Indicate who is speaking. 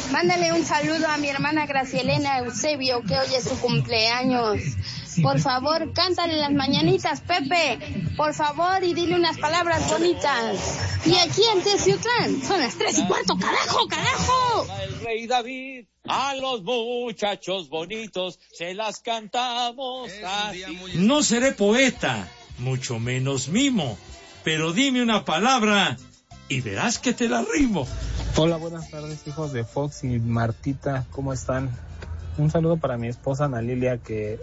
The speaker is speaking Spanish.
Speaker 1: Mándale un saludo a mi hermana Gracielena Eusebio, que hoy es su cumpleaños. Por favor, cántale las mañanitas, Pepe. Por favor, y dile unas palabras bonitas. Y aquí en Teciutlán son las 3:15, carajo.
Speaker 2: El rey David, a los muchachos bonitos se las cantamos así.
Speaker 3: No seré poeta, mucho menos mimo, pero dime una palabra y verás que te la rimo.
Speaker 4: Hola, buenas tardes, hijos de Fox y Martita, ¿cómo están? Un saludo para mi esposa Ana Lilia, que